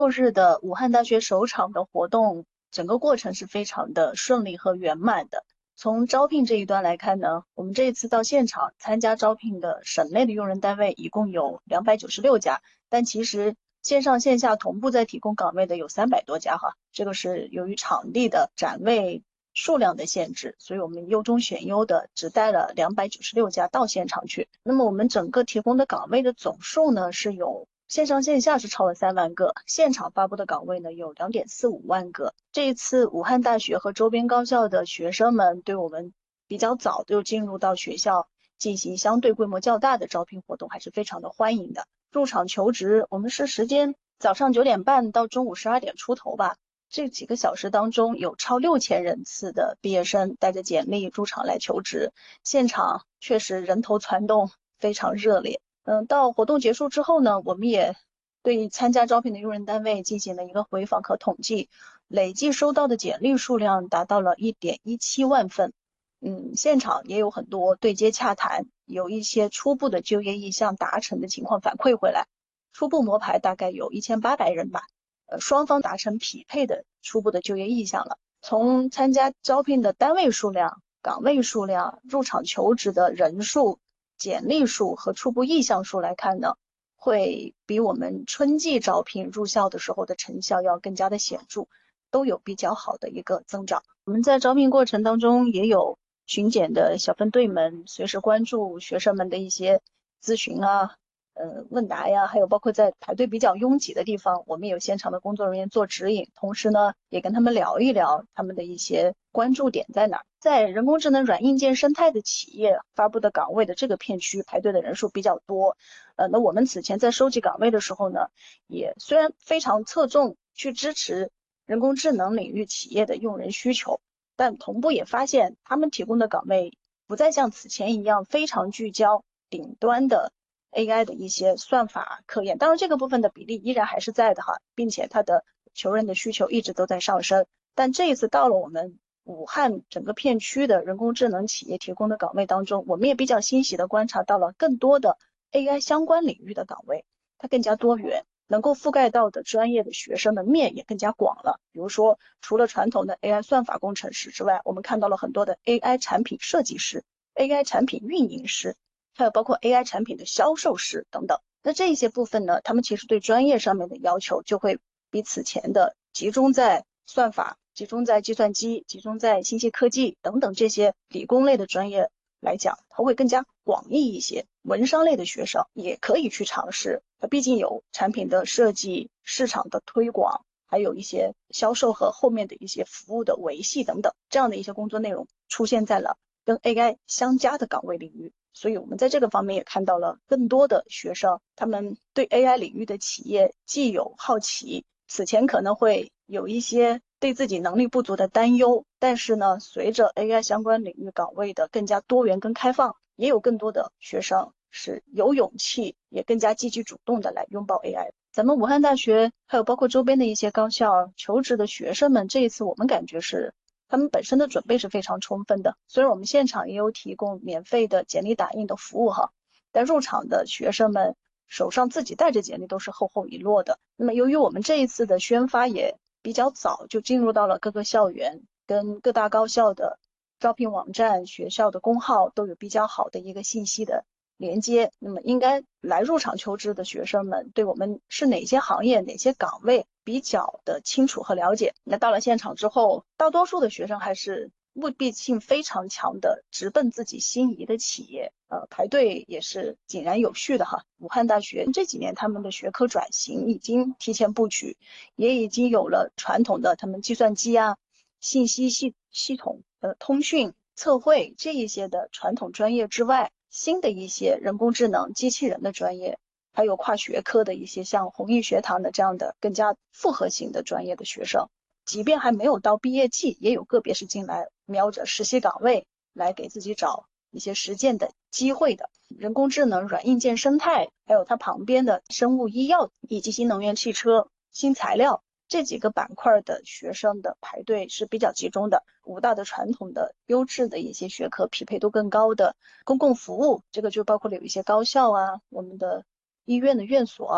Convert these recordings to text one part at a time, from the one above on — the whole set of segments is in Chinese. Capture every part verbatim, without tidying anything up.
后日的武汉大学首场的活动，整个过程是非常的顺利和圆满的。从招聘这一端来看呢，我们这一次到现场参加招聘的省内的用人单位一共有两百九十六家，但其实线上线下同步在提供岗位的有三百多家哈。这个是由于场地的展位数量的限制，所以我们优中选优的只带了两百九十六家到现场去。那么我们整个提供的岗位的总数呢，是有线上线下是超了三万个，现场发布的岗位呢有两点四五万个。这一次武汉大学和周边高校的学生们对我们比较早就进入到学校进行相对规模较大的招聘活动，还是非常的欢迎的。入场求职，我们是时间早上九点半到中午十二点出头吧。这几个小时当中，有超六千人次的毕业生带着简历入场来求职，现场确实人头攒动，非常热烈。嗯，到活动结束之后呢，我们也对参加招聘的用人单位进行了一个回访和统计，累计收到的简历数量达到了一点一七万份。嗯，现场也有很多对接洽谈，有一些初步的就业意向达成的情况反馈回来，初步摸排大概有一千八百人吧，呃，双方达成匹配的初步的就业意向了。从参加招聘的单位数量、岗位数量、入场求职的人数、简历数和初步意向数来看呢，会比我们春季招聘入校的时候的成效要更加的显著，都有比较好的一个增长。我们在招聘过程当中也有巡检的小分队们随时关注学生们的一些咨询啊、呃问答呀，还有包括在排队比较拥挤的地方，我们有现场的工作人员做指引，同时呢也跟他们聊一聊他们的一些关注点在哪。在人工智能软硬件生态的企业发布的岗位的这个片区排队的人数比较多，呃，那我们此前在收集岗位的时候呢，也虽然非常侧重去支持人工智能领域企业的用人需求，但同步也发现他们提供的岗位不再像此前一样非常聚焦顶端的 A I 的一些算法科研，当然这个部分的比例依然还是在的哈，并且它的求人的需求一直都在上升。但这一次到了我们武汉整个片区的人工智能企业提供的岗位当中，我们也比较欣喜的观察到了更多的 A I 相关领域的岗位，它更加多元，能够覆盖到的专业的学生的面也更加广了。比如说，除了传统的 A I 算法工程师之外，我们看到了很多的 A I 产品设计师、A I 产品运营师，还有包括 A I 产品的销售师等等。那这一些部分呢，他们其实对专业上面的要求就会比此前的集中在算法、集中在计算机、集中在信息科技等等这些理工类的专业来讲，它会更加广义一些。文商类的学生也可以去尝试，它毕竟有产品的设计、市场的推广，还有一些销售和后面的一些服务的维系等等，这样的一些工作内容出现在了跟 A I 相加的岗位领域。所以我们在这个方面也看到了更多的学生，他们对 A I 领域的企业既有好奇，此前可能会有一些对自己能力不足的担忧，但是呢，随着 A I 相关领域岗位的更加多元跟开放，也有更多的学生是有勇气，也更加积极主动的来拥抱 A I。咱们武汉大学还有包括周边的一些高校求职的学生们，这一次我们感觉是他们本身的准备是非常充分的。虽然我们现场也有提供免费的简历打印的服务哈，但入场的学生们手上自己带着简历都是厚厚一摞的。那么由于我们这一次的宣发也比较早就进入到了各个校园，跟各大高校的招聘网站、学校的公号都有比较好的一个信息的连接，那么应该来入场求职的学生们对我们是哪些行业、哪些岗位比较的清楚和了解。那到了现场之后，大多数的学生还是目的性非常强的，直奔自己心仪的企业，呃，排队也是井然有序的哈。武汉大学这几年他们的学科转型已经提前布局，也已经有了传统的他们计算机啊、信息系系统、呃、通讯、测绘这一些的传统专业之外，新的一些人工智能、机器人的专业，还有跨学科的一些像弘毅学堂的这样的更加复合型的专业的学生，即便还没有到毕业季，也有个别是进来瞄着实习岗位来给自己找一些实践的机会的。人工智能、软硬件生态，还有它旁边的生物医药以及新能源汽车、新材料这几个板块的学生的排队是比较集中的。武大的传统的优质的一些学科匹配度更高的公共服务，这个就包括了有一些高校啊，我们的医院的院所啊，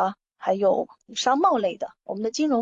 还有商贸类的，我们的金融。